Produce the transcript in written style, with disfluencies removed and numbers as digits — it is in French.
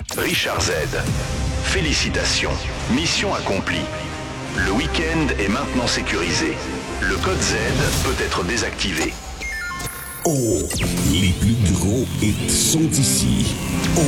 Richard Z. Félicitations. Mission accomplie. Le week-end est maintenant sécurisé. Le code Z peut être désactivé. Oh, les plus gros hits sont ici.